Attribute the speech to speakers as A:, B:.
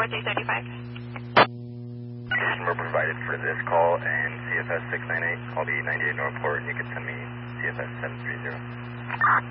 A: 4335.
B: Number provided for this call and CFS 698. Call the 98 Northport. You can send me CFS 730.